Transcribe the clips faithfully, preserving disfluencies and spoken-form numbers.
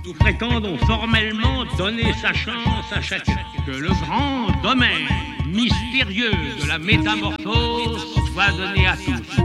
Nous prétendons formellement donner sa chance à chacun. Que le grand domaine mystérieux de la métamorphose soit donné à tous.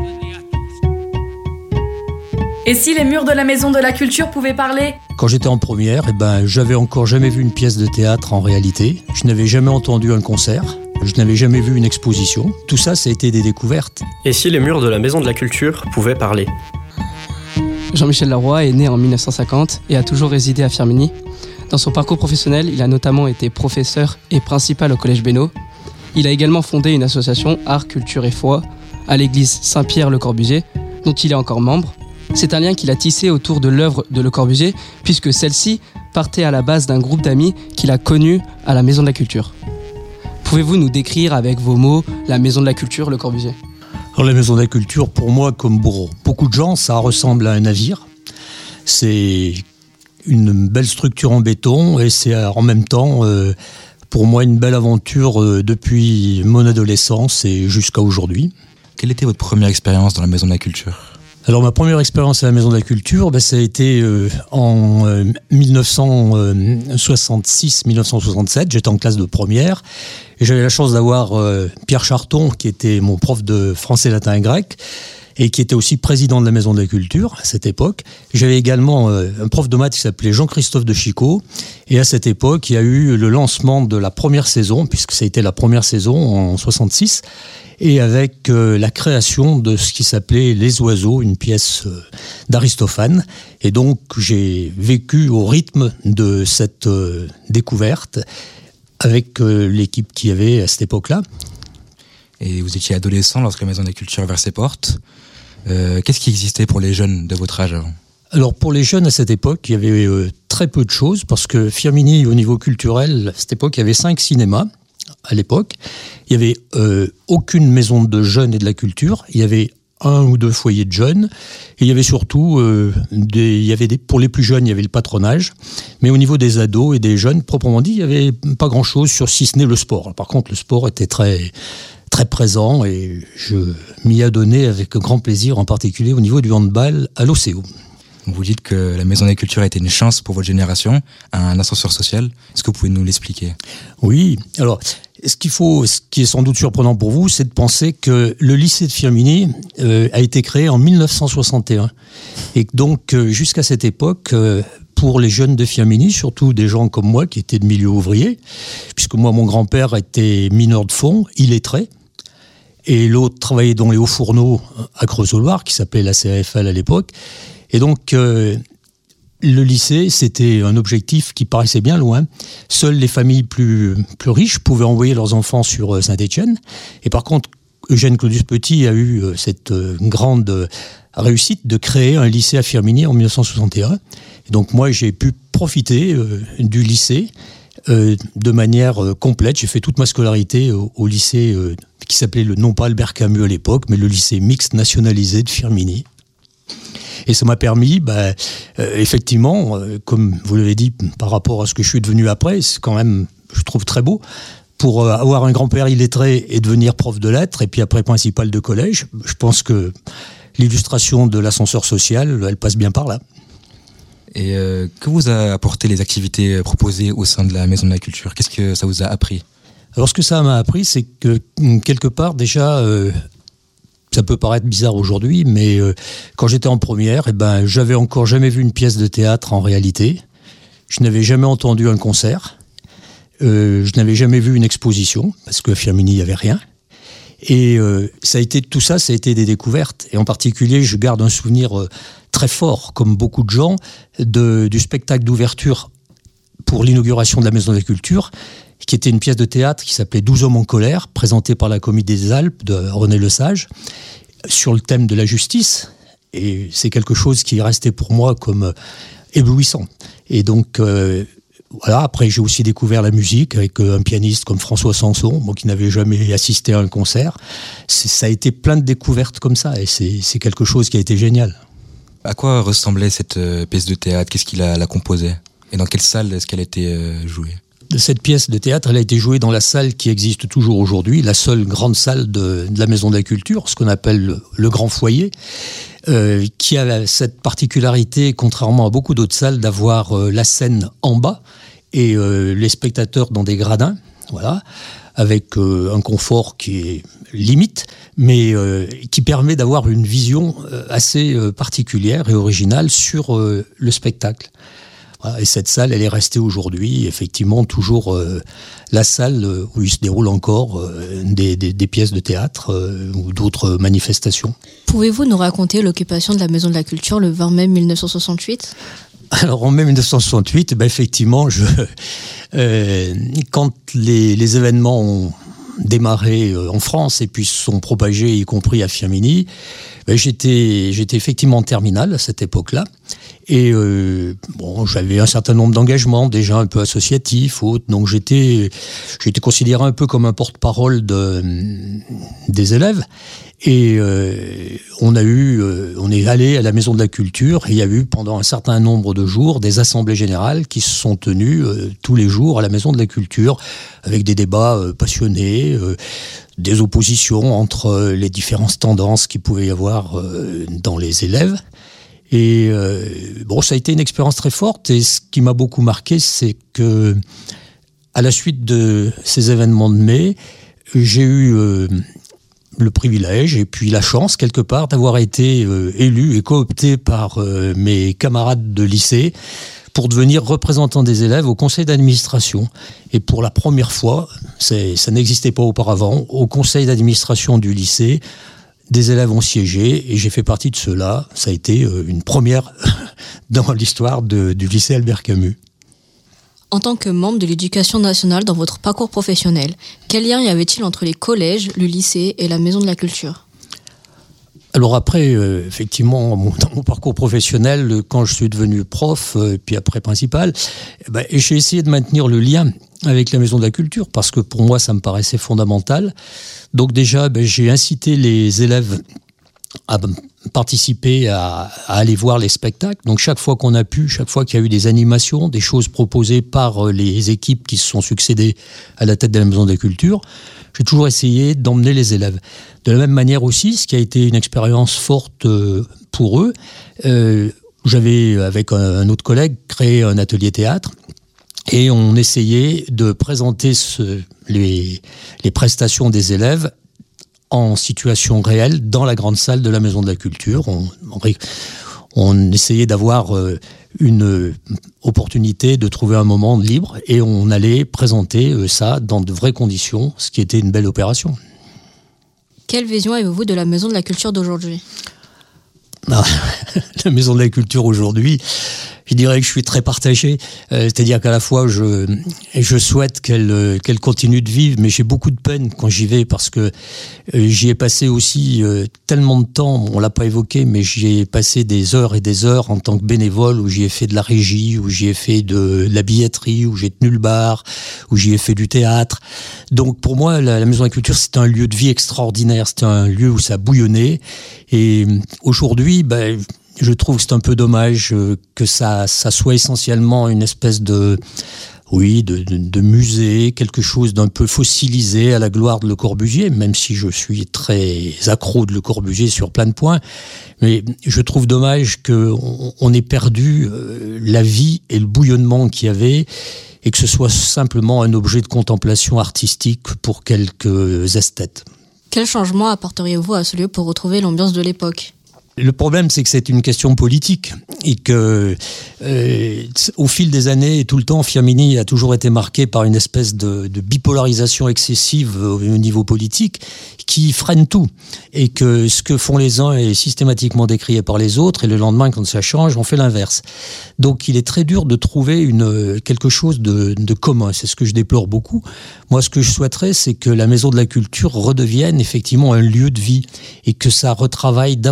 Et si les murs de la Maison de la Culture pouvaient parler ? Quand j'étais en première, eh ben, j'avais encore jamais vu une pièce de théâtre en réalité. Je n'avais jamais entendu un concert. Je n'avais jamais vu une exposition. Tout ça, ça a été des découvertes. Et si les murs de la Maison de la Culture pouvaient parler ? Jean-Michel Laroy est né en mille neuf cent cinquante et a toujours résidé à Firminy. Dans son parcours professionnel, il a notamment été professeur et principal au Collège Bénaud. Il a également fondé une association Art, Culture et Foi à l'église Saint-Pierre-Le-Corbusier, dont il est encore membre. C'est un lien qu'il a tissé autour de l'œuvre de Le Corbusier, puisque celle-ci partait à la base d'un groupe d'amis qu'il a connu à la Maison de la Culture. Pouvez-vous nous décrire avec vos mots la Maison de la Culture, Le Corbusier ? Alors, la Maison de la Culture, pour moi, comme pour beaucoup de gens, ça ressemble à un navire. C'est une belle structure en béton et c'est en même temps, euh, pour moi, une belle aventure euh, depuis mon adolescence et jusqu'à aujourd'hui. Quelle était votre première expérience dans la Maison de la Culture ? Alors, ma première expérience à la Maison de la Culture, ben, ça a été euh, en euh, dix-neuf cent soixante-six dix-neuf cent soixante-sept. J'étais en classe de première et j'avais la chance d'avoir euh, Pierre Charton, qui était mon prof de français, latin et grec, et qui était aussi président de la Maison de la Culture à cette époque. J'avais également euh, un prof de maths qui s'appelait Jean-Christophe de Chicot. Et à cette époque, il y a eu le lancement de la première saison, puisque ça a été la première saison en soixante-six, et avec euh, la création de ce qui s'appelait Les Oiseaux, une pièce euh, d'Aristophane. Et donc, j'ai vécu au rythme de cette euh, découverte avec euh, l'équipe qu'il y avait à cette époque-là. Et vous étiez adolescent lorsque la Maison de la Culture a ouvert ses portes. Euh, qu'est-ce qui existait pour les jeunes de votre âge avant ? Alors pour les jeunes à cette époque, il y avait euh, très peu de choses parce que Firminy, au niveau culturel, à cette époque, il y avait cinq cinémas à l'époque. Il n'y avait euh, aucune maison de jeunes et de la culture. Il y avait un ou deux foyers de jeunes. Et il y avait surtout, euh, des, il y avait des, pour les plus jeunes, il y avait le patronage. Mais au niveau des ados et des jeunes, proprement dit, il n'y avait pas grand-chose sur si ce n'est le sport. Alors, par contre, le sport était très... très présent et je m'y adonnais avec grand plaisir, en particulier au niveau du handball à l'O C O. Vous dites que la Maison de la Culture a été une chance pour votre génération, un ascenseur social. Est-ce que vous pouvez nous l'expliquer ? Oui, alors ce qu'il faut, ce qui est sans doute surprenant pour vous, c'est de penser que le lycée de Firminy euh, a été créé en dix-neuf cent soixante et un et donc euh, jusqu'à cette époque, euh, pour les jeunes de Firminy, surtout des gens comme moi qui étaient de milieu ouvrier, puisque moi mon grand-père était mineur de fond, illettré. Et l'autre travaillait dans les hauts fourneaux à Creusot-Loire, qui s'appelait la C A F L à l'époque. Et donc, euh, le lycée, c'était un objectif qui paraissait bien loin. Seules les familles plus, plus riches pouvaient envoyer leurs enfants sur Saint-Étienne. Et par contre, Eugène Claudius Petit a eu cette grande réussite de créer un lycée à Firminy en dix-neuf cent soixante et un. Et donc, moi, j'ai pu profiter euh, du lycée euh, de manière euh, complète. J'ai fait toute ma scolarité au, au lycée euh, qui s'appelait le, non pas Albert Camus à l'époque, mais le lycée mixte nationalisé de Firminy. Et ça m'a permis, bah, euh, effectivement, euh, comme vous l'avez dit, par rapport à ce que je suis devenu après, c'est quand même, je trouve, très beau. Pour euh, avoir un grand-père illettré et devenir prof de lettres, et puis après principal de collège, je pense que l'illustration de l'ascenseur social, elle passe bien par là. Et euh, que vous a apporté les activités proposées au sein de la Maison de la Culture ? Qu'est-ce que ça vous a appris ? Alors ce que ça m'a appris, c'est que quelque part déjà, euh, ça peut paraître bizarre aujourd'hui, mais euh, quand j'étais en première, eh ben, j'avais encore jamais vu une pièce de théâtre en réalité. Je n'avais jamais entendu un concert. Euh, je n'avais jamais vu une exposition, parce qu'à Firminy, il n'y avait rien. Et euh, ça a été, tout ça, ça a été des découvertes. Et en particulier, je garde un souvenir euh, très fort, comme beaucoup de gens, de, du spectacle d'ouverture pour l'inauguration de la Maison de la Culture, qui était une pièce de théâtre qui s'appelait douze hommes en colère, présentée par la Comédie des Alpes de René Lesage, sur le thème de la justice. Et c'est quelque chose qui est resté pour moi comme euh, éblouissant. Et donc, euh, voilà, après j'ai aussi découvert la musique avec euh, un pianiste comme François Sanson, moi qui n'avais jamais assisté à un concert. C'est, ça a été plein de découvertes comme ça, et c'est, c'est quelque chose qui a été génial. À quoi ressemblait cette euh, pièce de théâtre ? Qu'est-ce qui la, la composait ? Et dans quelle salle est-ce qu'elle a été euh, jouée ? de cette pièce de théâtre, elle a été jouée dans la salle qui existe toujours aujourd'hui, la seule grande salle de, de la Maison de la Culture, ce qu'on appelle le, le grand foyer, euh, qui a cette particularité, contrairement à beaucoup d'autres salles, d'avoir euh, la scène en bas et euh, les spectateurs dans des gradins, voilà, avec euh, un confort qui est limite, mais euh, qui permet d'avoir une vision euh, assez euh, particulière et originale sur euh, le spectacle. Voilà, et cette salle, elle est restée aujourd'hui, effectivement, toujours euh, la salle euh, où il se déroule encore euh, des, des, des pièces de théâtre euh, ou d'autres manifestations. Pouvez-vous nous raconter l'occupation de la Maison de la Culture le vingt mai mille neuf cent soixante-huit ? Alors en mai mille neuf cent soixante-huit, ben effectivement, je, euh, quand les, les événements ont démarré en France et puis se sont propagés, y compris à Firminy, ben j'étais, j'étais effectivement en terminale à cette époque-là. Et euh, bon, j'avais un certain nombre d'engagements, déjà un peu associatifs, autres. Donc j'étais, j'étais considéré un peu comme un porte-parole de, des élèves. Et euh, on a eu, euh, on est allé à la Maison de la Culture. Et il y a eu pendant un certain nombre de jours des assemblées générales qui se sont tenues euh, tous les jours à la Maison de la Culture, avec des débats euh, passionnés, euh, des oppositions entre les différentes tendances qu'il pouvait y avoir euh, dans les élèves. Et euh, bon, ça a été une expérience très forte. Et ce qui m'a beaucoup marqué, c'est que à la suite de ces événements de mai, j'ai eu euh, le privilège et puis la chance quelque part d'avoir été euh, élu et coopté par euh, mes camarades de lycée pour devenir représentant des élèves au conseil d'administration. Et pour la première fois, c'est, ça n'existait pas auparavant, au conseil d'administration du lycée, des élèves ont siégé et j'ai fait partie de ceux-là. Ça a été une première dans l'histoire de, du lycée Albert Camus. En tant que membre de l'éducation nationale dans votre parcours professionnel, quel lien y avait-il entre les collèges, le lycée et la Maison de la Culture ? Alors après, euh, effectivement, dans mon parcours professionnel, quand je suis devenu prof, euh, puis après principal, eh ben, j'ai essayé de maintenir le lien avec la Maison de la Culture, parce que pour moi, ça me paraissait fondamental. Donc déjà, ben, j'ai incité les élèves à participer, à, à aller voir les spectacles. Donc chaque fois qu'on a pu, chaque fois qu'il y a eu des animations, des choses proposées par les équipes qui se sont succédées à la tête de la Maison de la Culture, j'ai toujours essayé d'emmener les élèves. De la même manière aussi, ce qui a été une expérience forte pour eux, euh, j'avais, avec un autre collègue, créé un atelier théâtre et on essayait de présenter ce, les, les prestations des élèves en situation réelle dans la grande salle de la Maison de la Culture. On, on, on essayait d'avoir une opportunité de trouver un moment libre et on allait présenter ça dans de vraies conditions, ce qui était une belle opération. Quelle vision avez-vous de la Maison de la Culture d'aujourd'hui ? La Maison de la Culture aujourd'hui, je dirais que je suis très partagé. Euh, c'est-à-dire qu'à la fois, je, je souhaite qu'elle, qu'elle continue de vivre, mais j'ai beaucoup de peine quand j'y vais parce que euh, j'y ai passé aussi euh, tellement de temps, on l'a pas évoqué, mais j'y ai passé des heures et des heures en tant que bénévole, où j'y ai fait de la régie, où j'y ai fait de, de la billetterie, où j'ai tenu le bar, où j'y ai fait du théâtre. Donc pour moi, la, la Maison de la Culture, c'est un lieu de vie extraordinaire, c'est un lieu où ça bouillonnait. Et aujourd'hui, ben, je trouve que c'est un peu dommage que ça, ça soit essentiellement une espèce de, oui, de, de, de musée, quelque chose d'un peu fossilisé à la gloire de Le Corbusier, même si je suis très accro de Le Corbusier sur plein de points. Mais je trouve dommage qu'on on ait perdu la vie et le bouillonnement qu'il y avait et que ce soit simplement un objet de contemplation artistique pour quelques esthètes. Quel changement apporteriez-vous à ce lieu pour retrouver l'ambiance de l'époque ? Le problème, c'est que c'est une question politique et que, euh, au fil des années, tout le temps, Firminy a toujours été marqué par une espèce de, de bipolarisation excessive au niveau politique qui freine tout. Et que ce que font les uns est systématiquement décrié par les autres et le lendemain, quand ça change, on fait l'inverse. Donc, il est très dur de trouver une, quelque chose de, de commun. C'est ce que je déplore beaucoup. Moi, ce que je souhaiterais, c'est que la Maison de la Culture redevienne effectivement un lieu de vie et que ça retravaille davantage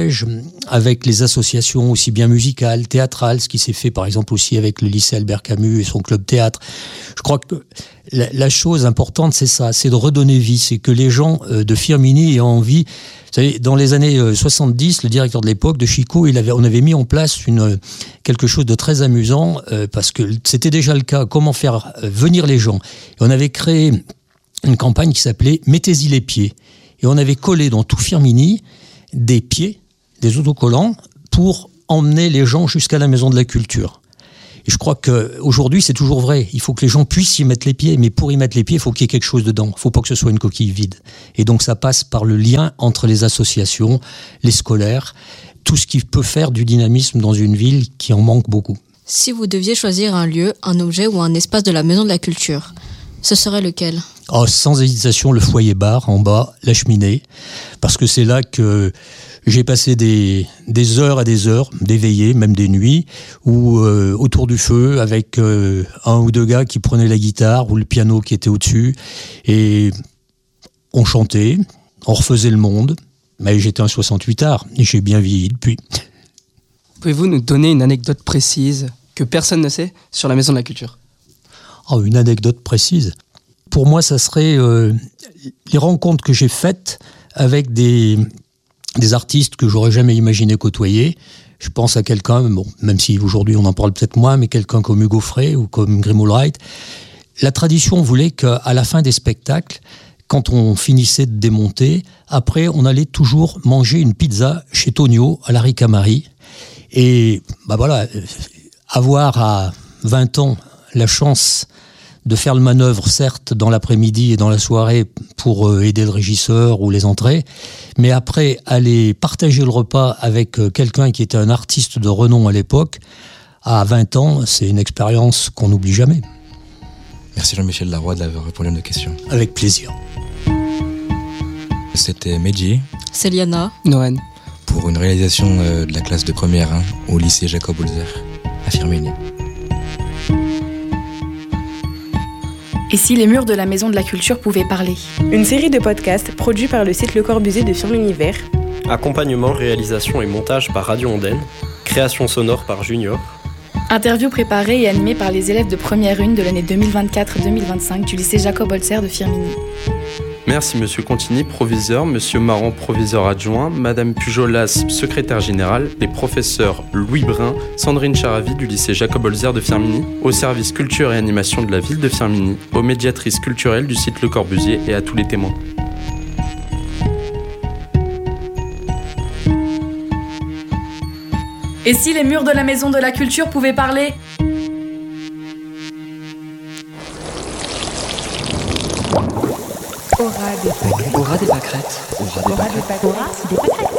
collège, avec les associations aussi bien musicales, théâtrales, ce qui s'est fait par exemple aussi avec le lycée Albert Camus et son club théâtre. Je crois que la, la chose importante, c'est ça, c'est de redonner vie, c'est que les gens euh, de Firminy aient envie. Vous savez, dans les années euh, soixante-dix, le directeur de l'époque, de Chico, il avait, on avait mis en place une, quelque chose de très amusant, euh, parce que c'était déjà le cas, comment faire euh, venir les gens. Et on avait créé une campagne qui s'appelait « Mettez-y les pieds ». Et on avait collé dans tout Firminy des pieds, des autocollants, pour emmener les gens jusqu'à la Maison de la Culture. Et je crois qu'aujourd'hui, c'est toujours vrai. Il faut que les gens puissent y mettre les pieds, mais pour y mettre les pieds, il faut qu'il y ait quelque chose dedans. Il ne faut pas que ce soit une coquille vide. Et donc ça passe par le lien entre les associations, les scolaires, tout ce qui peut faire du dynamisme dans une ville qui en manque beaucoup. Si vous deviez choisir un lieu, un objet ou un espace de la Maison de la Culture, ce serait lequel ? Oh, sans hésitation, le foyer bar, en bas, la cheminée, parce que c'est là que j'ai passé des, des heures et des heures, des veillées, même des nuits, où euh, autour du feu, avec euh, un ou deux gars qui prenaient la guitare ou le piano qui était au-dessus, et on chantait, on refaisait le monde, mais j'étais un soixante-huit art, et j'ai bien vieilli depuis. Pouvez-vous nous donner une anecdote précise que personne ne sait sur la Maison de la Culture ? Oh, une anecdote précise. Pour moi, ça serait euh, les rencontres que j'ai faites avec des, des artistes que j'aurais jamais imaginé côtoyer. Je pense à quelqu'un, bon, même si aujourd'hui on en parle peut-être moins, mais quelqu'un comme Hugo Frey ou comme Grim Allwright. La tradition voulait qu'à la fin des spectacles, quand on finissait de démonter, après on allait toujours manger une pizza chez Tonio à la Ricamari. Et bah voilà, avoir à vingt ans la chance de faire le manœuvre, certes, dans l'après-midi et dans la soirée pour euh, aider le régisseur ou les entrées, mais après, aller partager le repas avec euh, quelqu'un qui était un artiste de renom à l'époque, à vingt ans, c'est une expérience qu'on n'oublie jamais. Merci Jean-Michel Larroy d'avoir répondu à nos questions. Avec plaisir. C'était Medji. C'est Liana. Noël. Pour une réalisation euh, de la classe de première hein, au lycée Jacob Holzer à Firminy. Et si les murs de la Maison de la Culture pouvaient parler ? Une série de podcasts produits par le site Le Corbusier de Firminy Vert. Accompagnement, réalisation et montage par Radio Ondaine. Création sonore par Junior. Interview préparée et animée par les élèves de première une de l'année deux mille vingt-quatre deux mille vingt-cinq du lycée Jacob Holzer de Firminy. Merci Monsieur Contini, proviseur, Monsieur Marant, proviseur adjoint, Madame Pujolas, secrétaire générale, les professeurs Louis Brun, Sandrine Charavi du lycée Jacob Holzer de Firminy, au service culture et animation de la ville de Firminy, aux médiatrices culturelles du site Le Corbusier et à tous les témoins. Et si les murs de la Maison de la Culture pouvaient parler ? Aura des pâquerettes. Aura des pâquerettes. Aura des pâquerettes. Aura des pâquerettes.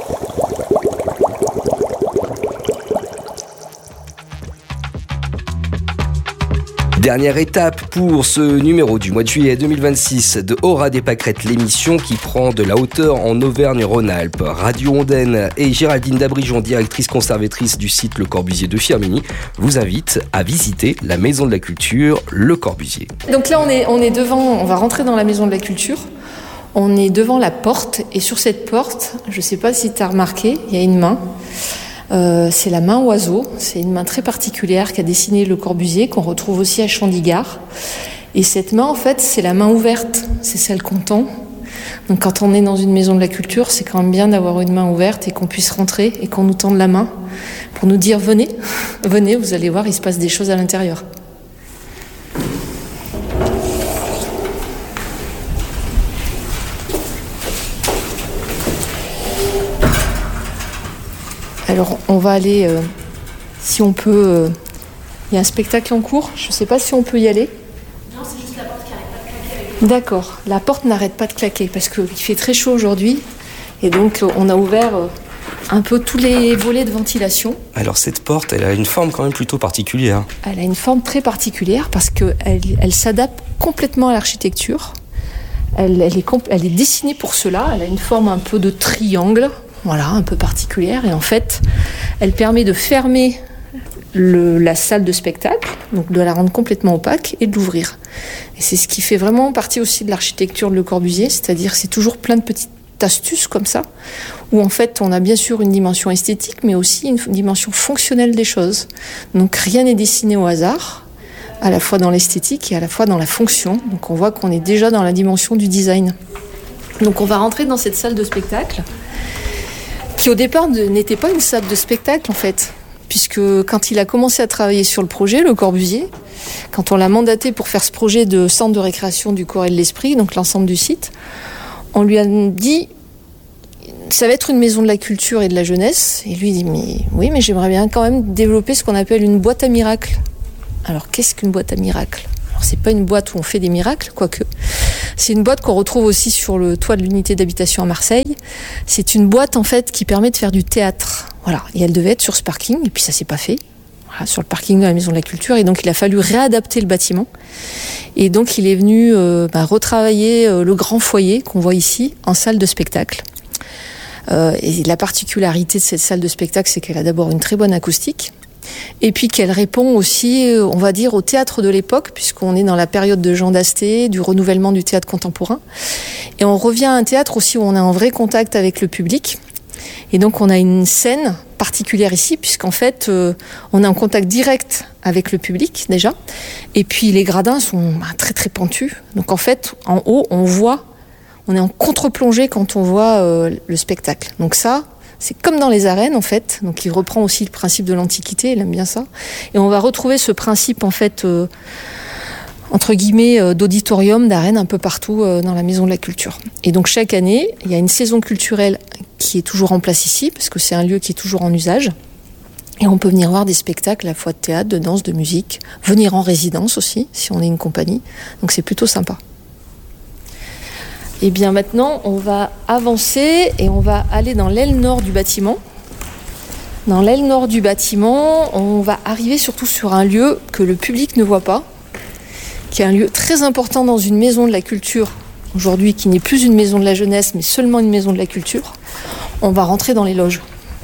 Dernière étape pour ce numéro du mois de juillet deux mille vingt-six de Aura des pâquerettes, l'émission qui prend de la hauteur en Auvergne-Rhône-Alpes. Radio Ondaine et Géraldine Dabrigeon, directrice conservatrice du site Le Corbusier de Firminy, vous invitent à visiter la Maison de la Culture, Le Corbusier. Donc là, on est, on est devant, on va rentrer dans la Maison de la Culture. On est devant la porte et sur cette porte, je ne sais pas si tu as remarqué, il y a une main. Euh, c'est la main oiseau, c'est une main très particulière qu'a dessinée Le Corbusier, qu'on retrouve aussi à Chandigard. Et cette main, en fait, c'est la main ouverte, c'est celle qu'on tend. Donc quand on est dans une maison de la culture, c'est quand même bien d'avoir une main ouverte et qu'on puisse rentrer et qu'on nous tende la main pour nous dire « venez, venez, vous allez voir, il se passe des choses à l'intérieur ». Alors, on va aller, euh, si on peut... Il euh, y a un spectacle en cours, je ne sais pas si on peut y aller. Non, c'est juste la porte qui n'arrête pas de claquer. Avec... D'accord, la porte n'arrête pas de claquer parce qu'il fait très chaud aujourd'hui. Et donc, euh, on a ouvert euh, un peu tous les volets de ventilation. Alors, cette porte, elle a une forme quand même plutôt particulière. Elle a une forme très particulière parce qu'elle elle s'adapte complètement à l'architecture. Elle, elle, est compl- elle est dessinée pour cela. Elle a une forme un peu de triangle. Voilà, un peu particulière. Et en fait, elle permet de fermer le, la salle de spectacle, donc de la rendre complètement opaque et de l'ouvrir. Et c'est ce qui fait vraiment partie aussi de l'architecture de Le Corbusier, c'est-à-dire c'est toujours plein de petites astuce comme ça, où en fait on a bien sûr une dimension esthétique, mais aussi une dimension fonctionnelle des choses. Donc rien n'est dessiné au hasard, à la fois dans l'esthétique et à la fois dans la fonction. Donc on voit qu'on est déjà dans la dimension du design. Donc on va rentrer dans cette salle de spectacle, qui au départ n'était pas une salle de spectacle en fait, puisque quand il a commencé à travailler sur le projet, Le Corbusier, quand on l'a mandaté pour faire ce projet de centre de récréation du corps et de l'esprit, donc l'ensemble du site, on lui a dit, ça va être une maison de la culture et de la jeunesse. Et lui dit, mais oui, mais j'aimerais bien quand même développer ce qu'on appelle une boîte à miracles. Alors, qu'est-ce qu'une boîte à miracles ? Alors, c'est pas une boîte où on fait des miracles, quoique. C'est une boîte qu'on retrouve aussi sur le toit de l'unité d'habitation à Marseille. C'est une boîte, en fait, qui permet de faire du théâtre. Voilà. Et elle devait être sur ce parking, et puis ça s'est pas fait. Voilà, sur le parking de la Maison de la Culture, et donc il a fallu réadapter le bâtiment. Et donc il est venu euh, bah, retravailler euh, le grand foyer qu'on voit ici en salle de spectacle. Euh, et la particularité de cette salle de spectacle, c'est qu'elle a d'abord une très bonne acoustique, et puis qu'elle répond aussi, euh, on va dire, au théâtre de l'époque, puisqu'on est dans la période de Jean Dasté, du renouvellement du théâtre contemporain. Et on revient à un théâtre aussi où on a un vrai contact avec le public. Et donc on a une scène particulière ici, puisqu'en fait euh, on est en contact direct avec le public déjà, et puis les gradins sont bah, très très pentus, donc en fait en haut on voit, on est en contre-plongée quand on voit euh, le spectacle. Donc ça, c'est comme dans les arènes en fait, donc il reprend aussi le principe de l'Antiquité, il aime bien ça, et on va retrouver ce principe en fait euh, entre guillemets euh, d'auditorium, d'arène un peu partout euh, dans la Maison de la Culture. Et donc chaque année, il y a une saison culturelle qui est toujours en place ici, parce que c'est un lieu qui est toujours en usage. Et on peut venir voir des spectacles à la fois de théâtre, de danse, de musique, venir en résidence aussi, si on est une compagnie. Donc c'est plutôt sympa. Et bien maintenant, on va avancer et on va aller dans l'aile nord du bâtiment. Dans l'aile nord du bâtiment, on va arriver surtout sur un lieu que le public ne voit pas, qui est un lieu très important dans une maison de la culture, aujourd'hui qui n'est plus une maison de la jeunesse, mais seulement une maison de la culture. On va rentrer dans les loges.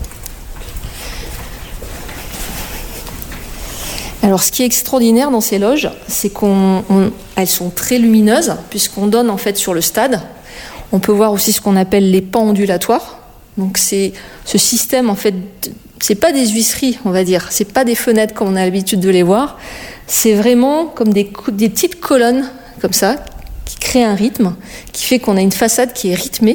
Alors ce qui est extraordinaire dans ces loges, c'est qu'on, on, elles sont très lumineuses, puisqu'on donne en fait sur le stade. On peut voir aussi ce qu'on appelle les pans ondulatoires. Donc c'est ce système en fait, c'est pas des huisseries, on va dire, c'est pas des fenêtres comme on a l'habitude de les voir. C'est vraiment comme des, des petites colonnes comme ça, qui créent un rythme, qui fait qu'on a une façade qui est rythmée.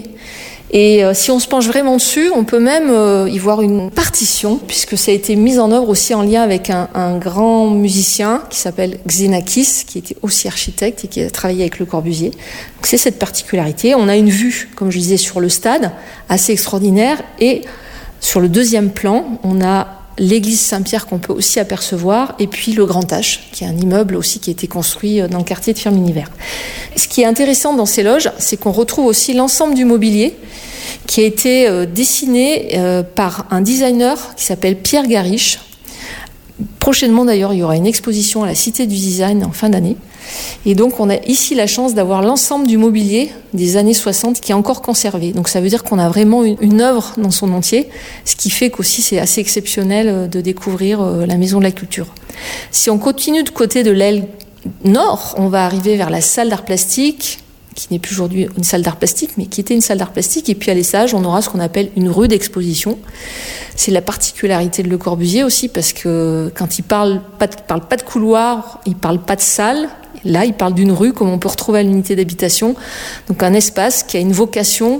Et euh, si on se penche vraiment dessus, on peut même euh, y voir une partition, puisque ça a été mis en œuvre aussi en lien avec un, un grand musicien qui s'appelle Xenakis, qui était aussi architecte et qui a travaillé avec Le Corbusier. Donc c'est cette particularité. On a une vue, comme je disais, sur le stade, assez extraordinaire. Et sur le deuxième plan, on a l'église Saint-Pierre qu'on peut aussi apercevoir, et puis le Grand H, qui est un immeuble aussi qui a été construit dans le quartier de Firminy-Vert. Ce qui est intéressant dans ces loges, c'est qu'on retrouve aussi l'ensemble du mobilier qui a été euh, dessiné euh, par un designer qui s'appelle Pierre Gariche. Prochainement d'ailleurs, il y aura une exposition à la Cité du Design en fin d'année. Et donc on a ici la chance d'avoir l'ensemble du mobilier des années soixante qui est encore conservé. Donc ça veut dire qu'on a vraiment une, une œuvre dans son entier, ce qui fait qu'aussi c'est assez exceptionnel de découvrir la Maison de la Culture. Si on continue de côté de l'aile nord, on va arriver vers la salle d'art plastique, qui n'est plus aujourd'hui une salle d'art plastique, mais qui était une salle d'art plastique. Et puis à l'essage, on aura ce qu'on appelle une rue d'exposition. C'est la particularité de Le Corbusier aussi, parce que quand il parle pas de, parle pas de couloir, il parle pas de salle. Là, il parle d'une rue, comme on peut retrouver à l'unité d'habitation. Donc un espace qui a une vocation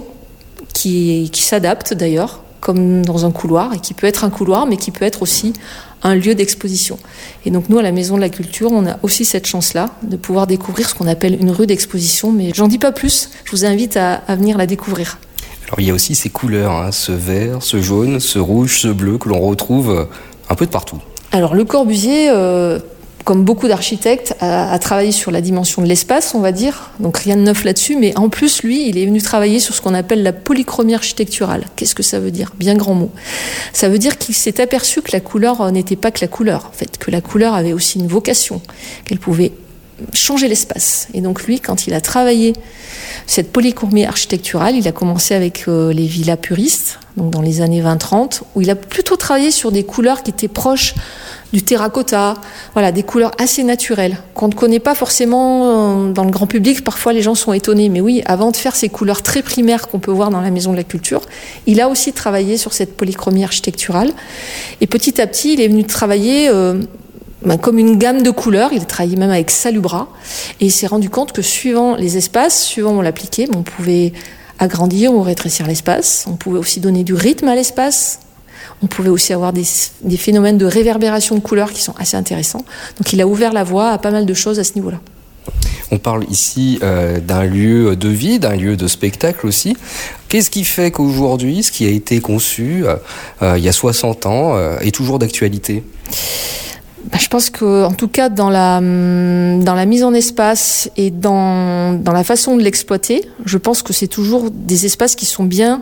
qui, qui s'adapte d'ailleurs, comme dans un couloir, et qui peut être un couloir, mais qui peut être aussi un lieu d'exposition. Et donc nous, à la Maison de la Culture, on a aussi cette chance-là de pouvoir découvrir ce qu'on appelle une rue d'exposition, mais j'en dis pas plus, je vous invite à, à venir la découvrir. Alors il y a aussi ces couleurs, hein, ce vert, ce jaune, ce rouge, ce bleu, que l'on retrouve un peu de partout. Alors Le Corbusier, euh, comme beaucoup d'architectes, a, a travaillé sur la dimension de l'espace, on va dire, donc rien de neuf là-dessus, mais en plus, lui, il est venu travailler sur ce qu'on appelle la polychromie architecturale. Qu'est-ce que ça veut dire ? Bien grand mot. Ça veut dire qu'il s'est aperçu que la couleur n'était pas que la couleur, en fait, que la couleur avait aussi une vocation, qu'elle pouvait changer l'espace. Et donc lui, quand il a travaillé cette polychromie architecturale, il a commencé avec euh, les villas puristes, donc dans les années vingt trente, où il a plutôt travaillé sur des couleurs qui étaient proches du terracotta, voilà, des couleurs assez naturelles, qu'on ne connaît pas forcément dans le grand public. Parfois, les gens sont étonnés. Mais oui, avant de faire ces couleurs très primaires qu'on peut voir dans la Maison de la Culture, il a aussi travaillé sur cette polychromie architecturale. Et petit à petit, il est venu travailler euh, ben, comme une gamme de couleurs. Il a travaillé même avec Salubra. Et il s'est rendu compte que suivant les espaces, suivant où on l'appliquait, on pouvait agrandir ou rétrécir l'espace. On pouvait aussi donner du rythme à l'espace. On pouvait aussi avoir des, des phénomènes de réverbération de couleurs qui sont assez intéressants. Donc il a ouvert la voie à pas mal de choses à ce niveau-là. On parle ici euh, d'un lieu de vie, d'un lieu de spectacle aussi. Qu'est-ce qui fait qu'aujourd'hui, ce qui a été conçu euh, il y a soixante ans euh, est toujours d'actualité ? Ben, je pense qu'en tout cas, dans la, dans la mise en espace et dans, dans la façon de l'exploiter, je pense que c'est toujours des espaces qui sont bien